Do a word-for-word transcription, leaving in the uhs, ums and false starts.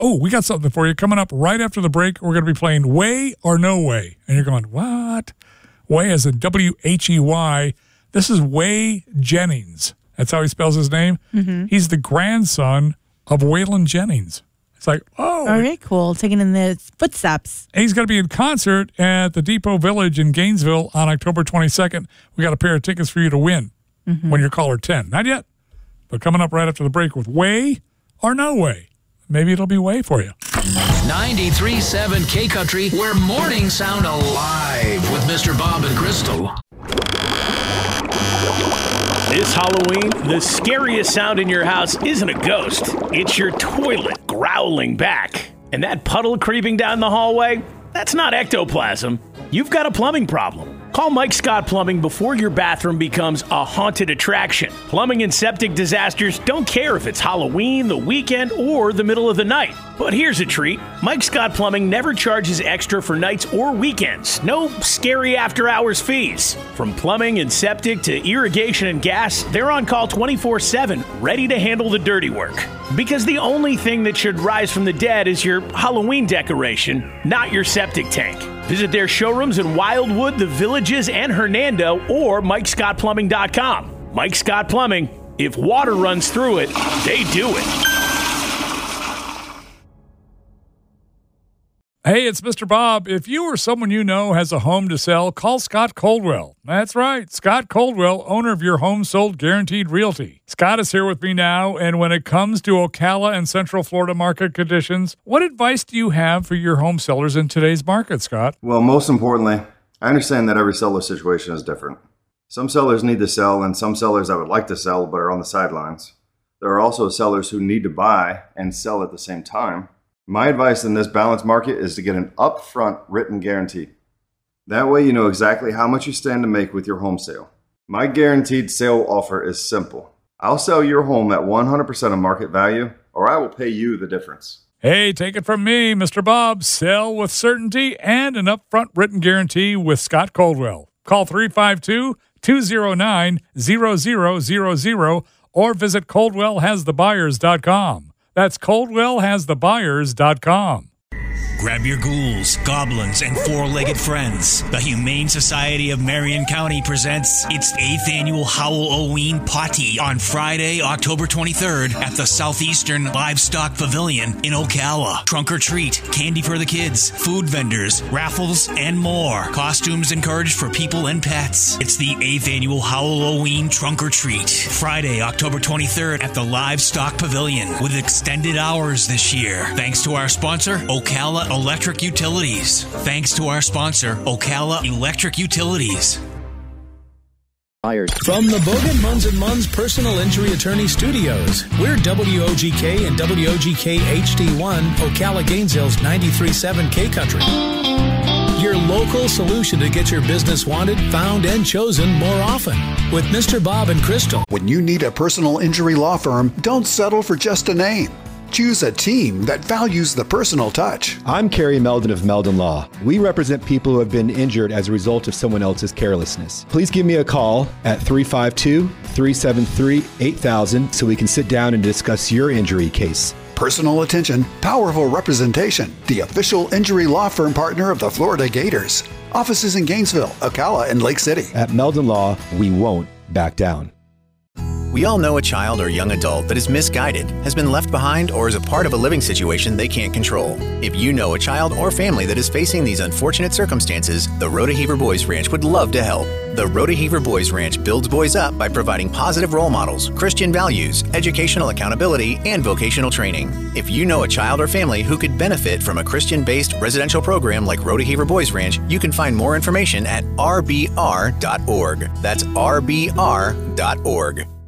Oh, we got something for you coming up right after the break. We're going to be playing Way or No Way. And you're going, what? Way as in W H E Y. This is Way Jennings. That's how he spells his name. Mm-hmm. He's the grandson of Waylon Jennings. It's like, oh. Very cool. Taking in the footsteps. And he's going to be in concert at the Depot Village in Gainesville on October twenty-second. We got a pair of tickets for you to win mm-hmm. when you're caller ten. Not yet, but coming up right after the break with Way or No Way. Maybe it'll be Way for you. ninety-three point seven K-Country, where mornings sound alive with Mister Bob and Crystal. This Halloween, the scariest sound in your house isn't a ghost. It's your toilet growling back. And that puddle creeping down the hallway, that's not ectoplasm. You've got a plumbing problem. Call Mike Scott Plumbing before your bathroom becomes a haunted attraction. Plumbing and septic disasters don't care if it's Halloween, the weekend, or the middle of the night. But here's a treat. Mike Scott Plumbing never charges extra for nights or weekends. No scary after-hours fees. From plumbing and septic to irrigation and gas, they're on call twenty-four seven, ready to handle the dirty work. Because the only thing that should rise from the dead is your Halloween decoration, not your septic tank. Visit their showrooms in Wildwood, The Villages, and Hernando, or Mike Scott Plumbing dot com. Mike Scott Plumbing. If water runs through it, they do it. Hey, it's Mister Bob. If you or someone you know has a home to sell, call Scott Coldwell. That's right, Scott Coldwell, owner of Your Home Sold Guaranteed Realty. Scott is here with me now, and when it comes to Ocala and Central Florida market conditions, what advice do you have for your home sellers in today's market, Scott? Well, most importantly, I understand that every seller situation is different. Some sellers need to sell, and some sellers that would like to sell but are on the sidelines. There are also sellers who need to buy and sell at the same time. My advice in this balanced market is to get an upfront written guarantee. That way you know exactly how much you stand to make with your home sale. My guaranteed sale offer is simple. I'll sell your home at one hundred percent of market value, or I will pay you the difference. Hey, take it from me, Mister Bob. Sell with certainty and an upfront written guarantee with Scott Coldwell. Call three five two, two oh nine, zero zero zero zero or visit coldwell has the buyers dot com. That's coldwell has the buyers dot com. Grab your ghouls, goblins, and four-legged friends. The Humane Society of Marion County presents its eighth annual Halloween Party on Friday, October twenty-third at the Southeastern Livestock Pavilion in Ocala. Trunk or treat, candy for the kids, food vendors, raffles, and more. Costumes encouraged for people and pets. It's the eighth annual Halloween Trunk or Treat. Friday, October twenty-third at the Livestock Pavilion with extended hours this year. Thanks to our sponsor, Ocala Electric Utilities. Thanks to our sponsor, Ocala Electric Utilities. From the Bogan Munz and Munz Personal Injury Attorney Studios, we're W O G K and W O G K H D one, Ocala Gainesville's ninety-three point seven K-Country. Your local solution to get your business wanted, found, and chosen more often. With Mister Bob and Crystal. When you need a personal injury law firm, don't settle for just a name. Choose a team that values the personal touch. I'm Kerry Meldon of Meldon Law. We represent people who have been injured as a result of someone else's carelessness. Please give me a call at three five two, three seven three, eight thousand so we can sit down and discuss your injury case. Personal attention, powerful representation. The official injury law firm partner of the Florida Gators. Offices in Gainesville, Ocala, and Lake City. At Meldon Law, we won't back down. We all know a child or young adult that is misguided, has been left behind, or is a part of a living situation they can't control. If you know a child or family that is facing these unfortunate circumstances, the Rhodehever Boys Ranch would love to help. The Rhodehever Boys Ranch builds boys up by providing positive role models, Christian values, educational accountability, and vocational training. If you know a child or family who could benefit from a Christian-based residential program like Rhodehever Boys Ranch, you can find more information at r b r dot org. That's r b r dot org.